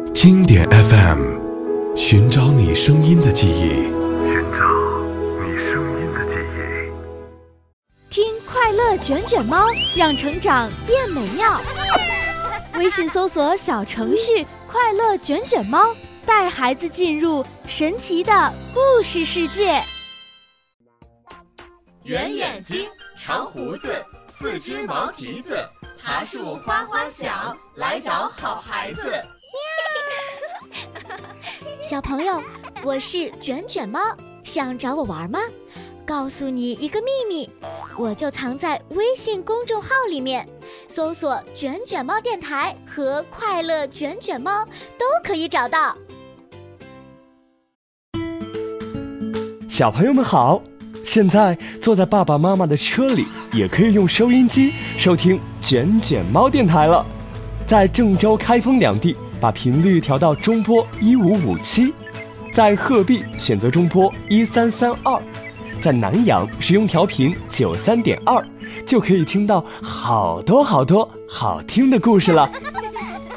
经典 FM， 寻找你声音的记忆， 听快乐卷卷猫，让成长变美妙。微信搜索小程序快乐卷卷猫，带孩子进入神奇的故事世界。 圆眼睛，长胡子，四只毛蹄子，爬树花花小，来找好孩子。 小朋友，我是卷卷猫，想找我玩吗？告诉你一个秘密，我就藏在微信公众号里面，搜索卷卷猫电台和快乐卷卷猫都可以找到。 小朋友们好，现在坐在爸爸妈妈的车里，也可以用收音机收听卷卷猫电台了。在郑州、开封两地把频率调到中波1557，在鹤壁选择中波1332，在南阳使用调频93.2，就可以听到好多好听的故事了。